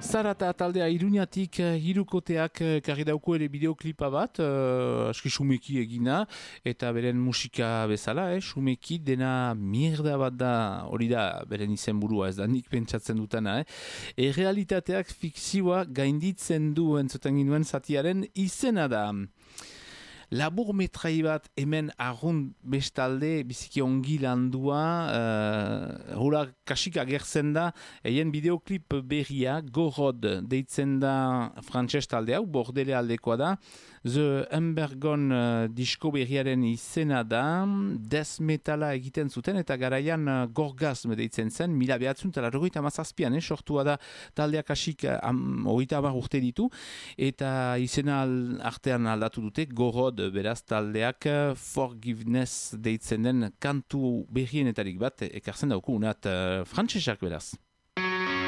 Zarata taldea Iruñatik hirukoteak karri dauko ere bideoklipa bat, aski sumeki egina, eta beren musika bezala, sumeki dena mierda bat da, hori da beren izenburua, ez da nik pentsatzen dutana. Errealitateak fikzioa gainditzen du entzuten ginuen zatiaren izena da. Labur metrai bat hemen arrun bestalde biziki ongi landua, hura kasik agertzen da, eien bideoklip berria, Gorod deitzen da frantses talde hau, Bordele aldekoa da, The Embergon disko berriaren izena da, death metala egiten zuten, eta garaian Gorgazm deitzen zen, 1987an, sortua da taldea kasik 30 urte ditu, eta izena artean aldatu dute, Gorod beraz taldeak Forgiveness deitzen den kantu berrienetarik bat ekartzen dauku unat frantsesak beraz.